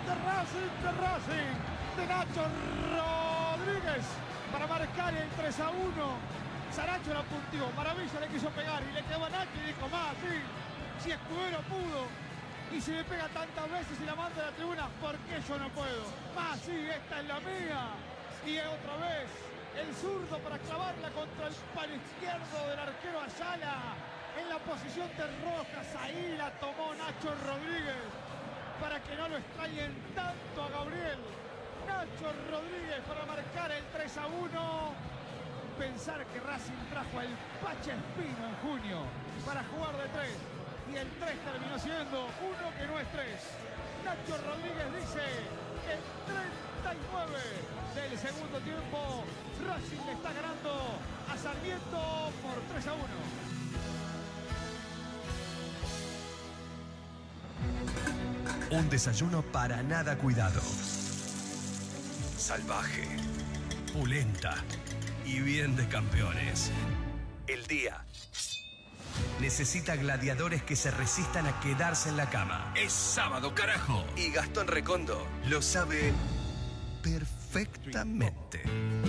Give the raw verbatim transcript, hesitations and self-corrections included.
de Racing, de Racing, de Nacho Rodríguez para marcar el tres a uno. Saracho la puntió, Maravilla le quiso pegar y le quedó a Nacho y dijo, más, sí, si Escudero pudo y se me pega tantas veces y la manda a la tribuna, ¿por qué yo no puedo? Más, sí, esta es la mía. Y otra vez el zurdo para clavarla contra el palo izquierdo del arquero Ayala. En la posición de Rojas, ahí la tomó Nacho Rodríguez para que no lo extrañen tanto a Gabriel. Nacho Rodríguez para marcar el tres a uno. Pensar que Racing trajo al Pacha Espino en junio para jugar de tres y el tres terminó siendo uno que no es tres. Nacho Rodríguez dice que en treinta y nueve del segundo tiempo Racing le está ganando a Sarmiento por tres a uno. Un desayuno para nada cuidado. Salvaje, pulenta y bien de campeones. El día necesita gladiadores que se resistan a quedarse en la cama. Es sábado, carajo. Y Gastón Recondo lo sabe perfectamente.